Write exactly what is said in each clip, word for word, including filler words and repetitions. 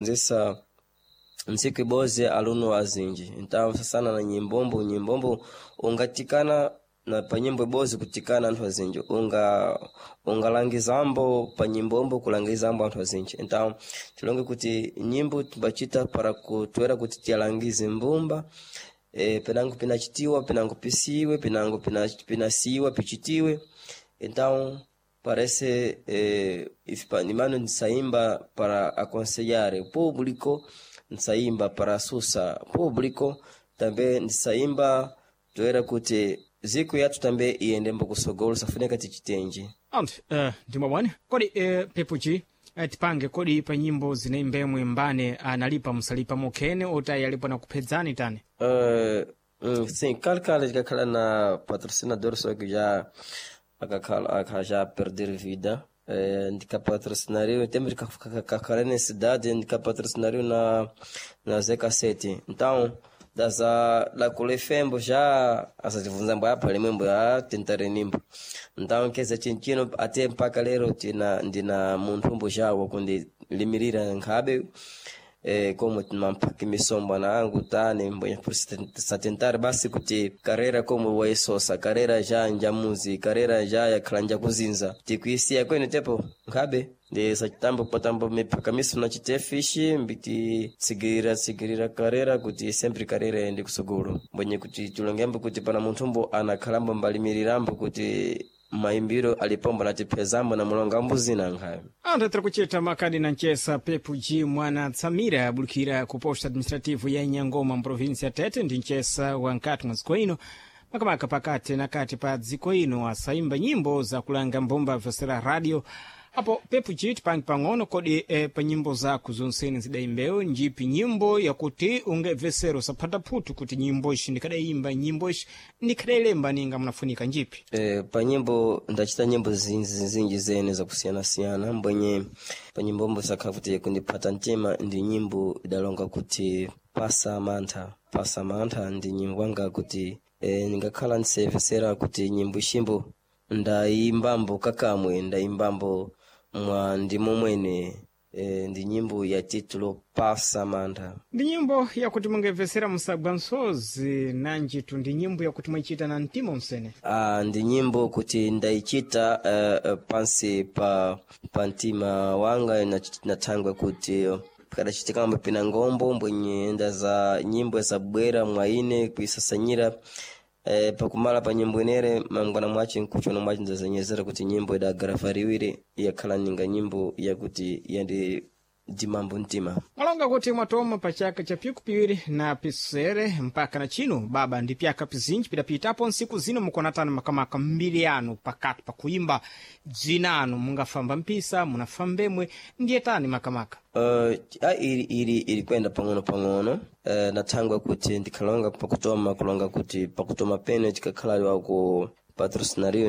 zisa msiki boze aluno azinji. Então sana na nyimbombo nyimbombo ungatikana na panyimbo boze kutikana anthu azinji. Unga ungalangizambo panyimbombo kulangizambo anthu azinji. Então tilonge kuti nyimbo tubachita para kutwera kuti tialangize mbumba. E, penango pinachitiwa, penango pisiwe, penango pinasiwa, pichitiwe. Então parece eh, Ipanimano nsaimba para aconselhar o público, nsaimba para susa público, também nsaimba toera kuti ziku yatu também iende mbokusogolo safuneka tichitenji. Ant, uh, ndimabwani, kodi uh, pepuchi uh, tipange kodi pa nyimbo zinaimbemwe mbane analipa uh, msalipa mokene ota yalipo na kupedzani tani? Uh, mm, sim, kalkala jikakala na patrocinador só que já akakala já perder vida. É, ndika patrocinario temos que kakala na cidade ndika patrocinario na na Zeca sete. Então das a la colefembo já asa divunzambo hapa limembo ya tentarenimbo. Então keza chinchino até mpaka lero tina ndina muntumbo jawo kundi limirira nkabe. É, como mampaki misomba na angu tane mbonya sa tentar basi kuti karera como waisosa karera ja njamuzi karera ja ya klanja kuzinza tikuisia kwene tepo ngabe de sa tambo patambo mepaka miso na chitefishi mbiti sigirira sigirira karera kuti sempre karera ende kusogolo mbonye kuti tulongembo kuti pana muntumbo ana kalamba mbalimirirambo kuti maimbiro alipomba na tipezambo na mulonga mbuzina nkhayo. Anta trakucheta makadi na nchesa Pepu G Mwana Tsamira bulukira ku posta administrativo ya Nyangoma mprovinsia Tete ndi nchesa wa nkati mwa ziko ino makamaka pakati na kati pa ziko ino asaimba nyimbo za kulanga mbomba vesera radio. Apo Pepu G tipangi pangono kodi e, pa nyimbo za kuzonseni zidaimbeo njipi nyimbo ya kuti unge vesero sapata putu kuti nyimbo ishi ndikada imba nyimbo ishi ndikada ilemba ninga mnafunika njipi? E, pa nyimbo ndachita nyimbo zinji zinji zene za kusiana siana mbwenye pa nyimbo mbo saka kuti kundipata ntema ndi nyimbo idalonga kuti pasa manta pasa manta ndi nyimbo wanga kuti e, ningakala nse vesera kuti nyimbo shimbo ndaimbambo kakamwe ndaimbambo mwa ndimo mwene e, ndi nyimbo ya titulo Pasa Manta. Ndi nyimbo ya kuti mungevesera musagwansozi nanjitu ndi nyimbo ya kuti mwaichita na ntimo msene? Ah, ndi nyimbo kuti ndaichita uh, uh, pansi pa, pa ntima wanga na, na tangwe kuti kada chitikamba pina ngombo mbwenye enda za nyimbo za bwera mwaine kuisasanyira. E, pakumala pa nyimbo inere mangwana mwachi nkucho na mwachi nzazanyezera kuti nyimbo ida garafariwire ya kala ninga nyimbo ya kuti yandi dimambo ntima. Malonga kuti mwatoma pa chaka cha piku piwiri na pisere mpaka na chino baba ndi pyaka pizinji pidapitapo nsiku zino mkonatana makamaka mbiliano pakati pa kuimba zinano mungafamba mpisa munafambemwe ndietani makamaka. Uh, ili ili ili kwenda pangono pangono uh, natangwa kuti ndikalonga pakutoma kulonga kuti pakutoma pene chikakhala wako patrocinario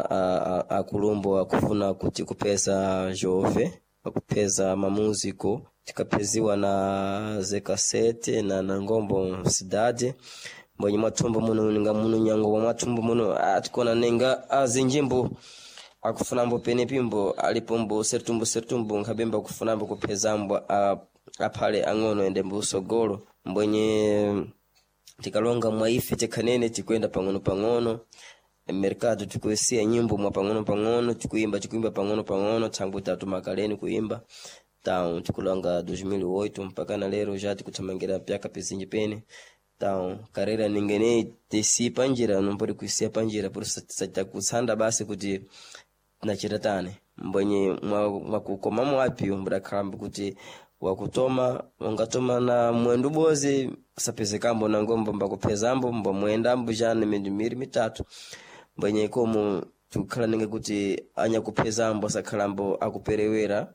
na akulumbo akufuna kuti kupeza jove kupeza mamuziko tikapeziwa na Zeca sete na na ngombo cidade mbonye matumbo muno ninga muno nyango wa matumbo muno atikona nenga azinjimbo akufunambo pene pimbo alipombo sertumbo sertumbo nkabemba kufunambo kupezambo apale angono ende mbusogolo mbonye tikalonga mwaife tekanene tikwenda pangono pangono mercado tikuisia nyimbo mwa pangono pangono tikuimba tikuimba pangono pangono tangu tatu makaleni kuimba taun tikulonga dois mil e oito mpaka na lero já tikutamangira pyaka pezinji pene taun karera ningene tesi panjira nombori kuisia panjira por sata kusanda basi kuti nachiratane mbonye mwakukoma mwapi mbrakamba kuti wakutoma ungatoma na mwendo bozi sapezekambo na ngombo mbakupezambo mbo mwenda mbujane mindimiri mitatu mbonye komo tukala ninge kuti anya kupezambo sakalambo akuperewera.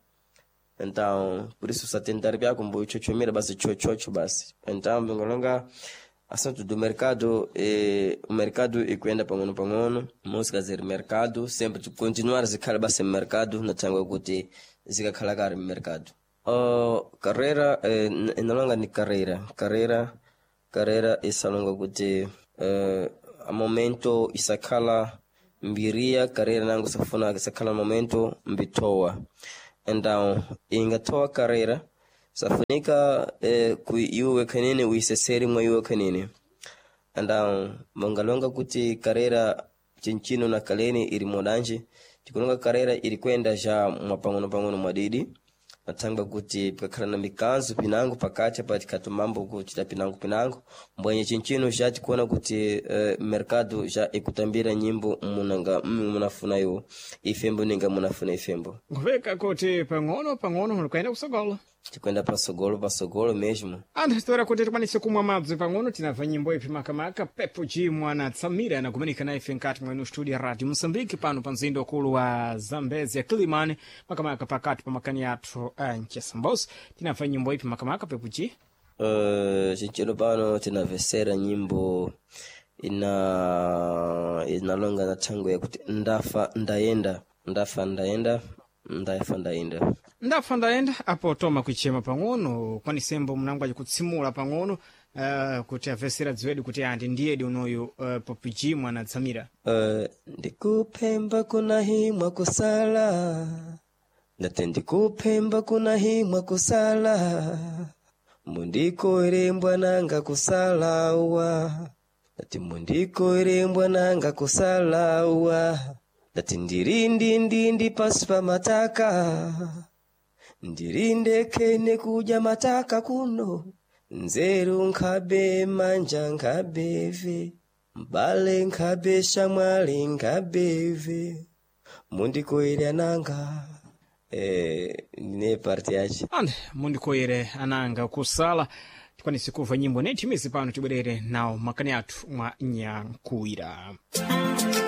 Então por isso sa tentar byako mbo chochomera basi chochocho basi então ngolonga assunto do mercado e o mercado e kwenda pangono pangono música zer mercado sempre tu continuar zikhala basi mercado na tango kuti zikakhala kari mercado. Uh, carreira eh, inalonga ni carreira carreira carreira isalonga kuti uh, a momento isakhala mbiria carreira nangu safuna isakhala momento mbitoa. Então ingatoa carreira safunika eh, kuiwe kanene uiseseri mwa iwe kanene anda mongalonga kuti karera chinchino na kaleni ili modanji tikulonga karera ili kwenda ja mwapangono pangono mwadidi natanga kuti pakala na mikanzu pinangu pakati patikatu mambo kuchita pinangu pinangu mbwenye chinchino ja tikuona kuti uh, mercado ja ikutambira nyimbo munanga munafuna yo ifembo ninga munafuna ifembo kuveka kuti pangono pangono mulikuenda kusogolo tikwenda pasogolo pasogolo mesmo anthu sitora kuti tikwanise kumwa madzi pang'ono tinamva nyimbo ipi makamaka Pepo G mwana Tsamira anakumanika na ife nkati mwenu studio ya Radio Mozambique pano pa mzinda ukulu wa Zambezi ya Kilimani makamaka pakati pa makani yathu a Nchesambosi tinamva nyimbo ipi makamaka Pepo G uh, chinchino pano tinavesera nyimbo ina inalonga na tango ya kuti ndafa ndaenda ndafa ndaenda ndafa ndaenda ndafa ndaenda apo toma kuichema pang'ono kwani sembo mnangwaje kutsimula pang'ono uh, kuti avesera dziwedi kuti andi ndiyedi unoyu uh, Pepo G mwana Tsamira uh, ndikupemba kuna himwa kusala ndate ndikupemba kuna himwa kusala mundiko irembwa nanga kusala uwa ndati mundiko irembwa nanga kusala uwa ndati ndirindi ndindi pasi pa mataka ndirinde kene kuja mataka kuno nzeru nkabe manja nkabeve mbale nkabe shamwali nkabeve mundikoire ananga eh ne parti yachi ande mundikoire ananga kusala tikwanise kuva nyimbo neti mizi pano tibwerere nawo makani athu mwa Nyankuira.